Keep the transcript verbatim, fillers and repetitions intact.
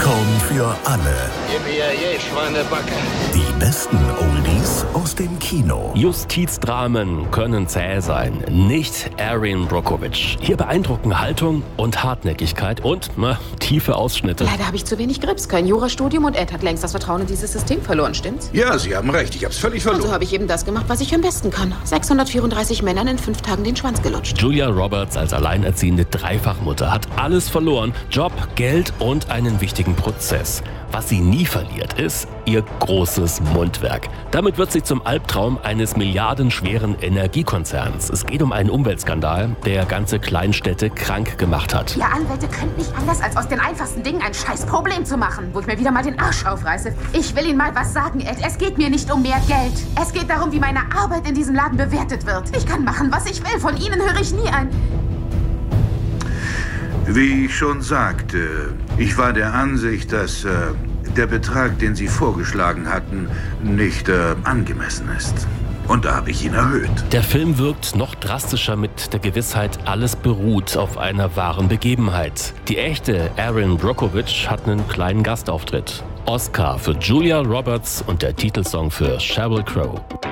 Popcorn für alle. Yippie, Schweinebacke. Die besten Oldies aus dem Kino. Justizdramen können zäh sein. Nicht Erin Brockovich. Hier beeindrucken Haltung und Hartnäckigkeit und na, tiefe Ausschnitte. Leider habe ich zu wenig Grips, kein Jurastudium und Ed hat längst das Vertrauen in dieses System verloren, stimmt's? Ja, Sie haben recht, ich hab's völlig verloren. Also habe ich eben das gemacht, was ich am besten kann. sechshundertvierunddreißig Männern in fünf Tagen den Schwanz gelutscht. Julia Roberts als alleinerziehende Dreifachmutter hat alles verloren. Job, Geld und einen wichtigen Prozess. Was sie nie verliert, ist ihr großes Mundwerk. Damit wird sie zum Albtraum eines milliardenschweren Energiekonzerns. Es geht um einen Umweltskandal, der ganze Kleinstädte krank gemacht hat. Ihr Anwälte könnt nicht anders, als aus den einfachsten Dingen ein scheiß Problem zu machen, wo ich mir wieder mal den Arsch aufreiße. Ich will Ihnen mal was sagen, Ed. Es geht mir nicht um mehr Geld. Es geht darum, wie meine Arbeit in diesem Laden bewertet wird. Ich kann machen, was ich will. Von Ihnen höre ich nie ein... Wie ich schon sagte, ich war der Ansicht, dass äh, der Betrag, den Sie vorgeschlagen hatten, nicht äh, angemessen ist. Und da habe ich ihn erhöht. Der Film wirkt noch drastischer mit der Gewissheit, alles beruht auf einer wahren Begebenheit. Die echte Erin Brockovich hat einen kleinen Gastauftritt. Oscar für Julia Roberts und der Titelsong für Sheryl Crow.